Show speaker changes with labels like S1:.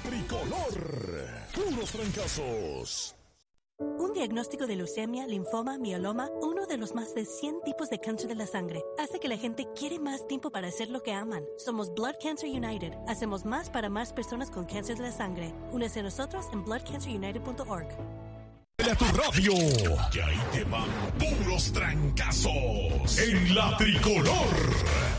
S1: tricolor. Puros trancazos.
S2: Un diagnóstico de leucemia, linfoma, mieloma, uno de los más de 100 tipos de cáncer de la sangre, hace que la gente quiere más tiempo para hacer lo que aman. Somos Blood Cancer United. Hacemos más para más personas con cáncer de la sangre. Únese a nosotros en bloodcancerunited.org.
S1: A tu radio, que ahí te van puros trancazos en la tricolor.